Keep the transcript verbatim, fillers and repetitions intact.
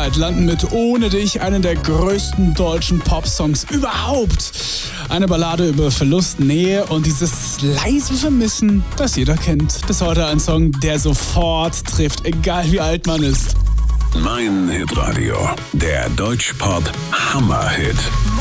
Ewigkeit landen mit Ohne dich, einen der größten deutschen Popsongs überhaupt. Eine Ballade über Verlust, Nähe und dieses leise Vermissen, das jeder kennt. Bis heute ein Song, der sofort trifft, egal wie alt man ist. Mein Hitradio, der Deutschpop Hammerhit.